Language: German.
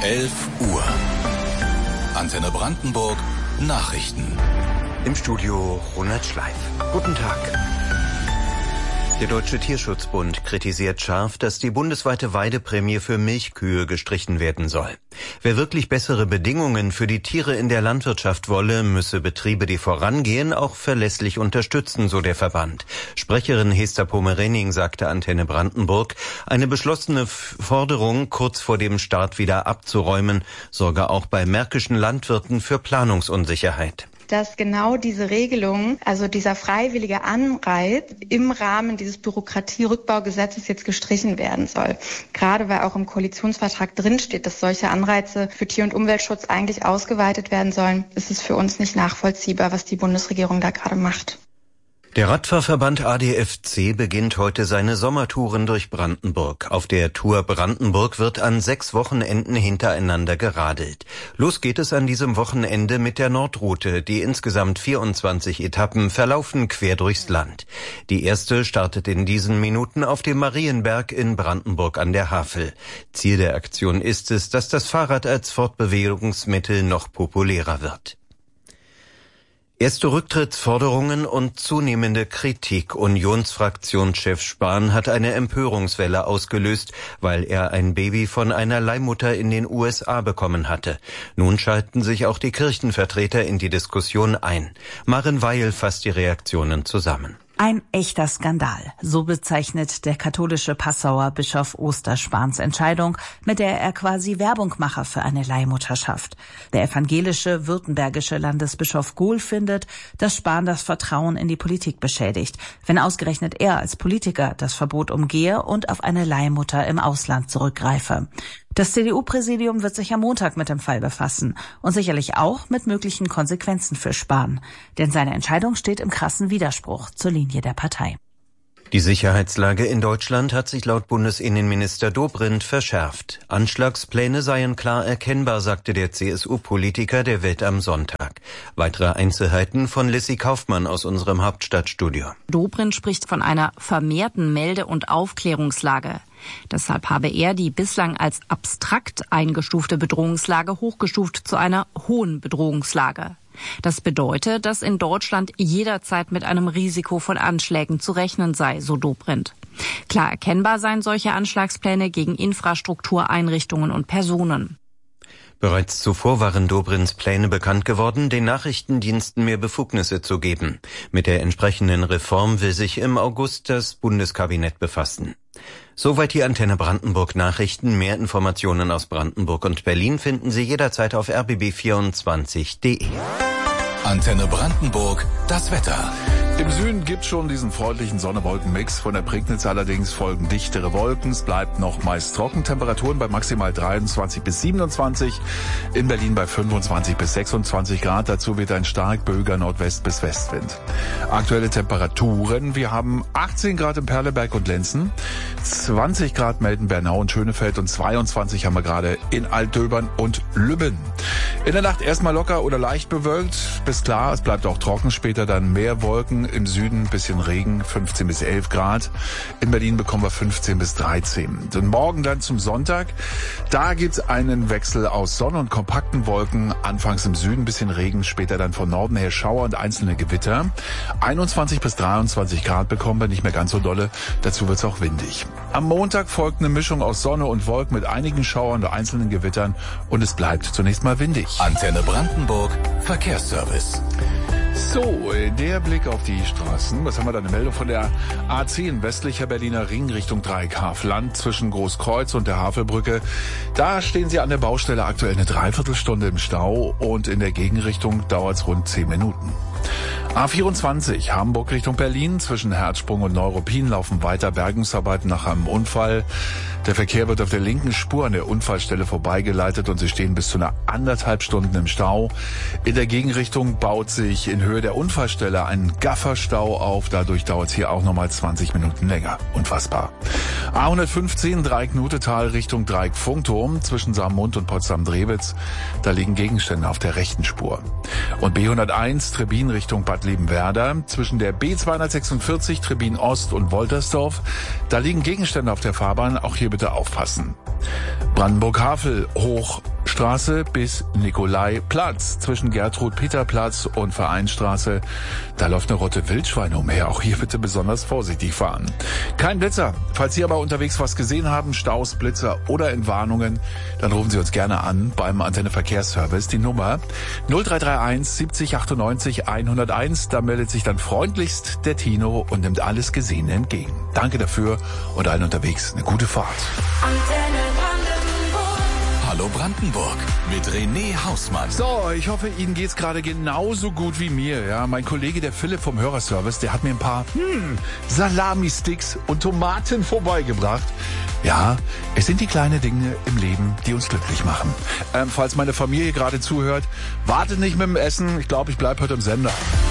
11 Uhr. Antenne Brandenburg, Nachrichten. Im Studio Ronald Schleif. Guten Tag. Der Deutsche Tierschutzbund kritisiert scharf, dass die bundesweite Weideprämie für Milchkühe gestrichen werden soll. Wer wirklich bessere Bedingungen für die Tiere in der Landwirtschaft wolle, müsse Betriebe, die vorangehen, auch verlässlich unterstützen, so der Verband. Sprecherin Hester Pomerening sagte Antenne Brandenburg, eine beschlossene Forderung kurz vor dem Start wieder abzuräumen, sorge auch bei märkischen Landwirten für Planungsunsicherheit. Dass genau diese Regelung, also dieser freiwillige Anreiz im Rahmen dieses Bürokratierückbaugesetzes jetzt gestrichen werden soll. Gerade weil auch im Koalitionsvertrag drinsteht, dass solche Anreize für Tier- und Umweltschutz eigentlich ausgeweitet werden sollen, ist es für uns nicht nachvollziehbar, was die Bundesregierung da gerade macht. Der Radfahrverband ADFC beginnt heute seine Sommertouren durch Brandenburg. Auf der Tour Brandenburg wird an 6 Wochenenden hintereinander geradelt. Los geht es an diesem Wochenende mit der Nordroute. Die insgesamt 24 Etappen verlaufen quer durchs Land. Die erste startet in diesen Minuten auf dem Marienberg in Brandenburg an der Havel. Ziel der Aktion ist es, dass das Fahrrad als Fortbewegungsmittel noch populärer wird. Erste Rücktrittsforderungen und zunehmende Kritik. Unionsfraktionschef Spahn hat eine Empörungswelle ausgelöst, weil er ein Baby von einer Leihmutter in den USA bekommen hatte. Nun schalten sich auch die Kirchenvertreter in die Diskussion ein. Maren Weil fasst die Reaktionen zusammen. Ein echter Skandal, so bezeichnet der katholische Passauer Bischof Oster Spahns Entscheidung, mit der er quasi Werbung mache für eine Leihmutterschaft. Der evangelische württembergische Landesbischof Gohl findet, dass Spahn das Vertrauen in die Politik beschädigt, wenn ausgerechnet er als Politiker das Verbot umgehe und auf eine Leihmutter im Ausland zurückgreife. Das CDU-Präsidium wird sich am Montag mit dem Fall befassen und sicherlich auch mit möglichen Konsequenzen für Spahn. Denn seine Entscheidung steht im krassen Widerspruch zur Linie der Partei. Die Sicherheitslage in Deutschland hat sich laut Bundesinnenminister Dobrindt verschärft. Anschlagspläne seien klar erkennbar, sagte der CSU-Politiker der Welt am Sonntag. Weitere Einzelheiten von Lissy Kaufmann aus unserem Hauptstadtstudio. Dobrindt spricht von einer vermehrten Melde- und Aufklärungslage. Deshalb habe er die bislang als abstrakt eingestufte Bedrohungslage hochgestuft zu einer hohen Bedrohungslage. Das bedeutet, dass in Deutschland jederzeit mit einem Risiko von Anschlägen zu rechnen sei, so Dobrindt. Klar erkennbar seien solche Anschlagspläne gegen Infrastruktur, Einrichtungen und Personen. Bereits zuvor waren Dobrindts Pläne bekannt geworden, den Nachrichtendiensten mehr Befugnisse zu geben. Mit der entsprechenden Reform will sich im August das Bundeskabinett befassen. Soweit die Antenne Brandenburg Nachrichten. Mehr Informationen aus Brandenburg und Berlin finden Sie jederzeit auf rbb24.de. Antenne Brandenburg, das Wetter. Im Süden gibt's schon diesen freundlichen Sonne-Wolken-Mix. Von der Prignitz allerdings folgen dichtere Wolken. Es bleibt noch meist trocken. Temperaturen bei maximal 23 bis 27. In Berlin bei 25 bis 26 Grad. Dazu wird ein stark böiger Nordwest- bis Westwind. Aktuelle Temperaturen. Wir haben 18 Grad in Perleberg und Lenzen, 20 Grad melden Bernau und Schönefeld und 22 haben wir gerade in Altdöbern und Lübben. In der Nacht erstmal locker oder leicht bewölkt. Bis klar, es bleibt auch trocken. Später dann mehr Wolken. Im Süden ein bisschen Regen, 15 bis 11 Grad. In Berlin bekommen wir 15 bis 13. Und morgen dann zum Sonntag. Da gibt's einen Wechsel aus Sonne und kompakten Wolken. Anfangs im Süden ein bisschen Regen, später dann von Norden her Schauer und einzelne Gewitter. 21 bis 23 Grad bekommen wir, nicht mehr ganz so dolle. Dazu wird's auch windig. Am Montag folgt eine Mischung aus Sonne und Wolken mit einigen Schauern und einzelnen Gewittern. Und es bleibt zunächst mal windig. Antenne Brandenburg, Verkehrsservice. So, der Blick auf die Straßen. Was haben wir da? Eine Meldung von der A10, westlicher Berliner Ring Richtung Dreieckhafen-Land zwischen Großkreuz und der Havelbrücke. Da stehen Sie an der Baustelle aktuell eine Dreiviertelstunde im Stau und in der Gegenrichtung dauert es rund 10 Minuten. A24 Hamburg Richtung Berlin. Zwischen Herzsprung und Neuruppin laufen weiter Bergungsarbeiten nach einem Unfall. Der Verkehr wird auf der linken Spur an der Unfallstelle vorbeigeleitet und Sie stehen bis zu einer 1,5 Stunden im Stau. In der Gegenrichtung baut sich in Höhe der Unfallstelle ein Gafferstau auf. Dadurch dauert es hier auch nochmal 20 Minuten länger. Unfassbar. A115 Dreieck-Nutetal Richtung Dreieck-Funkturm zwischen Saarmund und Potsdam-Drewitz. Da liegen Gegenstände auf der rechten Spur. Und B101 Trebin Richtung Bad Liebenwerda zwischen der B246 Trebin Ost und Woltersdorf. Da liegen Gegenstände auf der Fahrbahn. Auch hier bitte aufpassen. Brandenburg-Havel hoch Straße bis Nikolaiplatz. Zwischen Gertrud-Peter-Platz und Vereinstraße, da läuft eine Rotte Wildschweine umher. Auch hier bitte besonders vorsichtig fahren. Kein Blitzer. Falls Sie aber unterwegs was gesehen haben, Staus, Blitzer oder Entwarnungen, dann rufen Sie uns gerne an beim Antenne Verkehrsservice. Die Nummer 0331 70 98 101. Da meldet sich dann freundlichst der Tino und nimmt alles Gesehene entgegen. Danke dafür und allen unterwegs eine gute Fahrt. Hallo Brandenburg mit René Hausmann. So, ich hoffe, Ihnen geht's gerade genauso gut wie mir. Ja, mein Kollege, der Philipp vom Hörerservice, der hat mir ein paar Salami-Sticks und Tomaten vorbeigebracht. Ja, es sind die kleinen Dinge im Leben, die uns glücklich machen. Falls meine Familie gerade zuhört, wartet nicht mit dem Essen. Ich glaube, ich bleib heute im Sender.